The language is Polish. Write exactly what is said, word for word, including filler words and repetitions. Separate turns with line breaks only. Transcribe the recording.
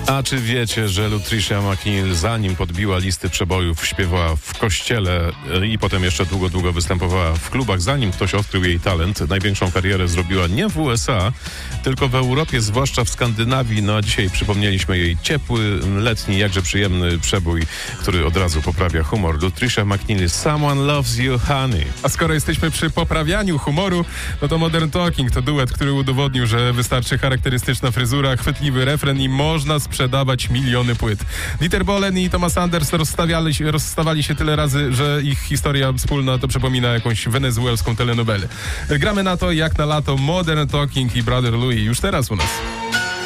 A czy wiecie, że Lutricia McNeil, zanim podbiła listy przebojów, śpiewała w kościele i potem jeszcze długo, długo występowała w klubach, zanim ktoś odkrył jej talent. Największą karierę zrobiła nie w U S A, tylko w Europie, zwłaszcza w Skandynawii. No a dzisiaj przypomnieliśmy jej ciepły, letni, jakże przyjemny przebój, który od razu poprawia humor. Lutricia McNeil, Someone Loves You, Honey.
A skoro jesteśmy przy poprawianiu humoru, no to Modern Talking to duet, który udowodnił, że wystarczy charakterystyczna fryzura, chwytliwy refren i można sprzedawać miliony płyt. Dieter Bohlen i Thomas Anders rozstawiali się, rozstawali się tyle razy, że ich historia wspólna to przypomina jakąś wenezuelską telenowelę. Gramy na to jak na lato. Modern Talking i Brother Louie już teraz u nas.